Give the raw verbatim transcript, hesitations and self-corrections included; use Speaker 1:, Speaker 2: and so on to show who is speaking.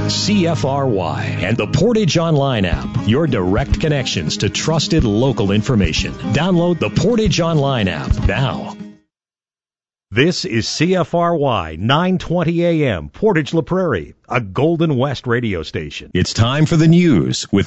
Speaker 1: C F R Y, and the Portage Online app, your direct connections to trusted local information. Download the Portage Online app now.
Speaker 2: This is C F R Y nine twenty A M, Portage La Prairie, a Golden West radio station.
Speaker 1: It's time for the news with